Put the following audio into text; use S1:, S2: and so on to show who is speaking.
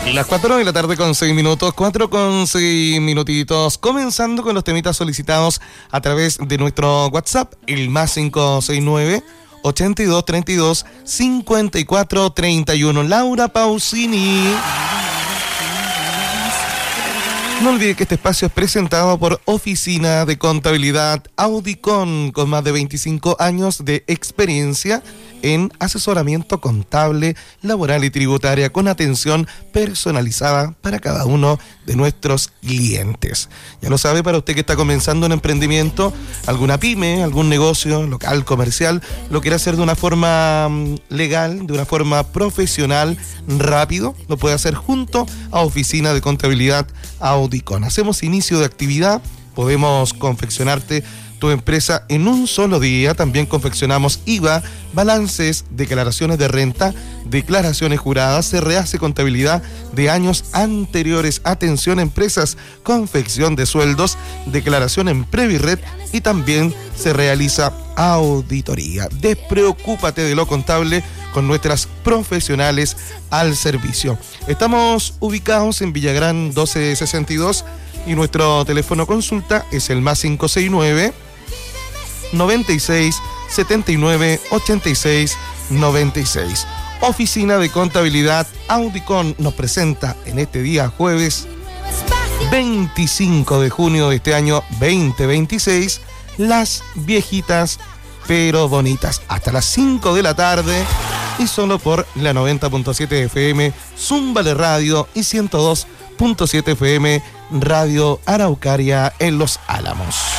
S1: Las 4 de la tarde con 6 minutos, 4 con 6 minutitos, comenzando con los temitas solicitados a través de nuestro WhatsApp, el más 569-8232-5431. Laura Pausini. No olvide que este espacio es presentado por Oficina de Contabilidad Audicon, con más de 25 años de experiencia en asesoramiento contable, laboral y tributaria, con atención personalizada para cada uno de nuestros clientes. Ya lo sabe, para usted que está comenzando un emprendimiento, alguna pyme, algún negocio local, comercial, lo quiere hacer de una forma legal, de una forma profesional, rápido, lo puede hacer junto a Oficina de Contabilidad Audicon. Hacemos inicio de actividad, podemos confeccionarte tu empresa en un solo día. También confeccionamos IVA, balances, declaraciones de renta, declaraciones juradas, se rehace contabilidad de años anteriores. Atención empresas, confección de sueldos, declaración en Previred y también se realiza auditoría. Despreocúpate de lo contable con nuestras profesionales al servicio. Estamos ubicados en Villagrán 1262 y nuestro teléfono consulta es el más 569 96 79 86 96. Oficina de Contabilidad Audicon nos presenta en este día jueves 25 de junio de este año 2026 Las Viejitas pero Bonitas, hasta las 5 de la tarde y solo por la 90.7 FM Zúmbale Radio y 102.7 FM Radio Araucaria en Los Álamos.